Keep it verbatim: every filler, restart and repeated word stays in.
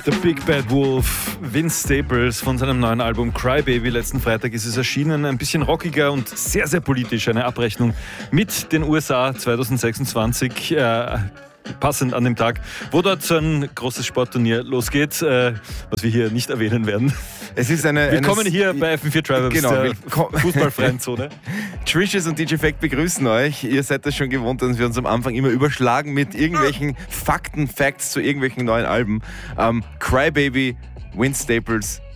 The Big Bad Wolf, Vince Staples von seinem neuen Album Cry Baby. Letzten Freitag ist es erschienen, ein bisschen rockiger und sehr, sehr politisch. Eine Abrechnung mit den U S A zwanzig sechsundzwanzig. Äh, passend an dem Tag, wo dort so ein großes Sportturnier losgeht, äh, was wir hier nicht erwähnen werden. Es ist eine, Willkommen eine, hier bei F M vier Tribals, genau, der fußballfreien Zone. Trish's und D J Fact begrüßen euch. Ihr seid das schon gewohnt, dass wir uns am Anfang immer überschlagen mit irgendwelchen Fakten, Facts zu irgendwelchen neuen Alben. Ähm, Cry Baby, Vince Staples,